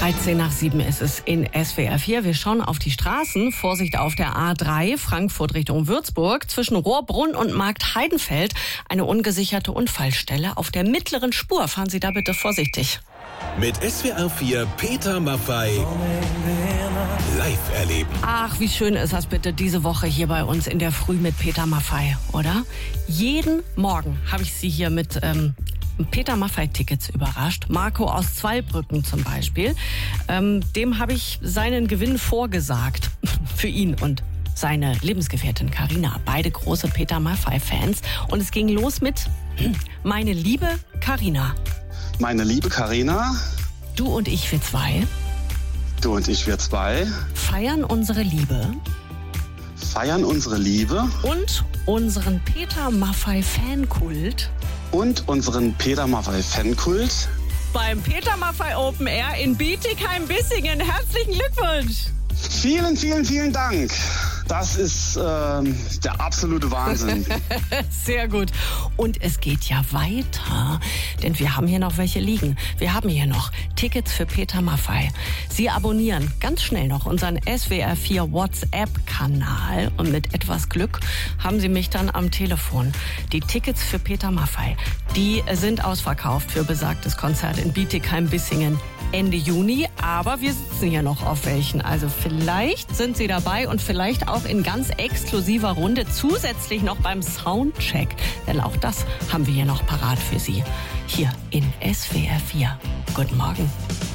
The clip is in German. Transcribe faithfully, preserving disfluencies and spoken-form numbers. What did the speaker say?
dreizehn nach sieben ist es in S W R vier. Wir schauen auf die Straßen. Vorsicht auf der A drei, Frankfurt Richtung Würzburg. Zwischen Rohrbrunn und Markt Heidenfeld eine ungesicherte Unfallstelle. Auf der mittleren Spur fahren Sie da bitte vorsichtig. Mit S W R vier Peter Maffay live erleben. Ach, wie schön ist das bitte diese Woche hier bei uns in der Früh mit Peter Maffay, oder? Jeden Morgen habe ich Sie hier mit ähm, Peter Maffay-Tickets überrascht. Marco aus Zweibrücken zum Beispiel. Ähm, dem habe ich seinen Gewinn vorgesagt. Für ihn und seine Lebensgefährtin Carina. Beide große Peter Maffay-Fans. Und es ging los mit Meine liebe Carina. Meine liebe Carina. Du und ich, wir zwei. Du und ich, wir zwei. Feiern unsere Liebe. Feiern unsere Liebe. Und unseren Peter Maffay-Fankult. Und unseren Peter Maffay-Fankult. Beim Peter Maffay Open Air in Bietigheim-Bissingen. Herzlichen Glückwunsch! Vielen, vielen, vielen Dank. Das ist äh, der absolute Wahnsinn. Sehr gut. Und es geht ja weiter, denn wir haben hier noch welche liegen. Wir haben hier noch Tickets für Peter Maffay. Sie abonnieren ganz schnell noch unseren S W R vier WhatsApp-Kanal und mit etwas Glück haben Sie mich dann am Telefon. Die Tickets für Peter Maffay, die sind ausverkauft für besagtes Konzert in Bietigheim-Bissingen Ende Juni, aber wir sitzen hier noch auf welchen. Also vielleicht sind Sie dabei und vielleicht auch in ganz exklusiver Runde zusätzlich noch beim Soundcheck. Denn auch das haben wir hier noch parat für Sie. Hier in S W R vier. Guten Morgen.